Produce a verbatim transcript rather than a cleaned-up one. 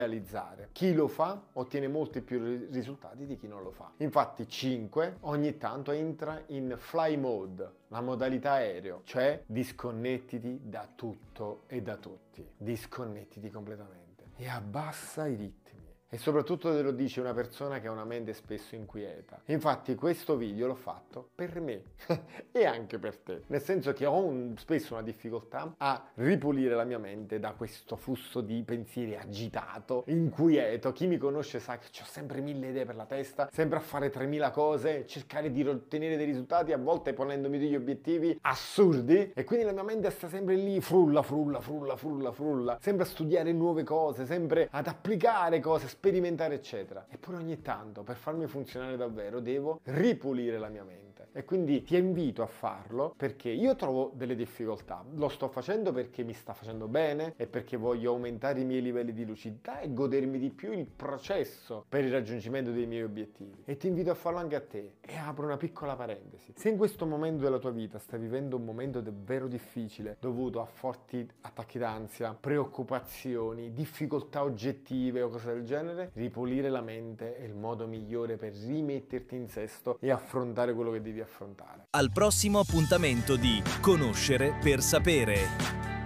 realizzare. Chi lo fa ottiene molti più risultati di chi non lo fa. Infatti cinque ogni tanto entra in fly mode, la modalità aereo, cioè disconnettiti da tutto e da tutti. Disconnettiti completamente e abbassa i ritmi. E soprattutto te lo dice una persona che ha una mente spesso inquieta. Infatti questo video l'ho fatto per me e anche per te. Nel senso che ho un, spesso una difficoltà a ripulire la mia mente da questo flusso di pensieri agitato, inquieto. Chi mi conosce sa che ho sempre mille idee per la testa, sempre a fare tremila cose, cercare di ottenere dei risultati, a volte ponendomi degli obiettivi assurdi. E quindi la mia mente sta sempre lì, frulla, frulla, frulla, frulla, frulla. Sempre a studiare nuove cose, sempre ad applicare cose, sperimentare eccetera. Eppure ogni tanto per farmi funzionare davvero devo ripulire la mia mente e quindi ti invito a farlo perché io trovo delle difficoltà. Lo sto facendo perché mi sta facendo bene e perché voglio aumentare i miei livelli di lucidità e godermi di più il processo per il raggiungimento dei miei obiettivi, e ti invito a farlo anche a te. E apro una piccola parentesi: se in questo momento della tua vita stai vivendo un momento davvero difficile dovuto a forti attacchi d'ansia, preoccupazioni, difficoltà oggettive o cose del genere, ripulire la mente è il modo migliore per rimetterti in sesto e affrontare quello che devi affrontare. Al prossimo appuntamento di Conoscere per sapere.